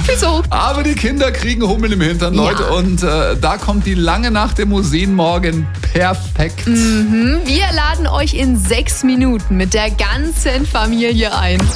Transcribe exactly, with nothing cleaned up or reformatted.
Viel zu hoch. Aber die Kinder kriegen Hummel im Hintern, Ja. Leute. Und äh, da kommt die lange Nacht der Museen morgen perfekt. Wir laden euch in sechs Minuten mit der ganzen Familie ein.